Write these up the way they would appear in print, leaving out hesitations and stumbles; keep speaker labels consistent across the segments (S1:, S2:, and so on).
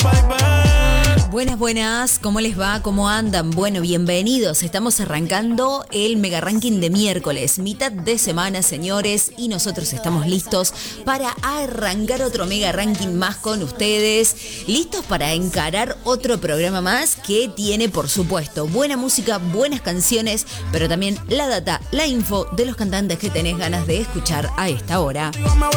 S1: Buenas, buenas, ¿cómo les va? ¿Cómo andan? Bueno, bienvenidos. Estamos arrancando el Mega Ranking de miércoles, mitad de semana, señores, y nosotros estamos listos para arrancar otro Mega Ranking más con ustedes, listos para encarar otro programa más que tiene, por supuesto, buena música, buenas canciones, pero también la data, la info de los cantantes que tenés ganas de escuchar a esta hora.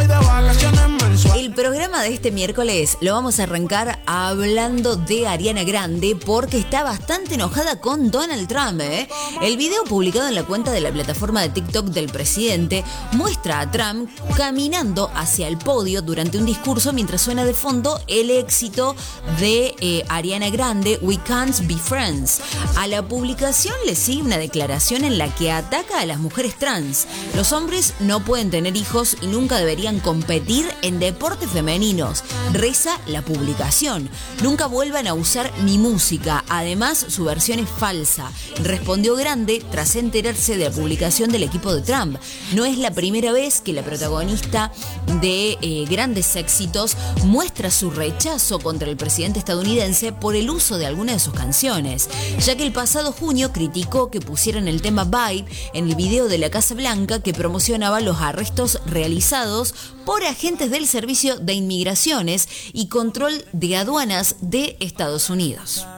S1: El programa de este miércoles lo vamos a arrancar hablando de Ariana Grande porque está bastante enojada con Donald Trump. El video publicado en la cuenta de la plataforma de TikTok del presidente muestra a Trump caminando hacia el podio durante un discurso mientras suena de fondo el éxito de Ariana Grande, We Can't Be Friends. A la publicación le sigue una declaración en la que ataca a las mujeres trans. Los hombres no pueden tener hijos y nunca deberían competir en deportes femeninos, reza la publicación. Nunca vuelvan a usar mi música, además su versión es falsa, respondió Grande tras enterarse de la publicación del equipo de Trump. No es la primera vez que la protagonista de grandes éxitos muestra su rechazo contra el presidente estadounidense por el uso de alguna de sus canciones, ya que el pasado junio criticó que pusieran el tema Vibe en el video de la Casa Blanca que promocionaba los arrestos realizados por agentes del Servicio de Inmigraciones y Control de Aduanas de Estados Unidos.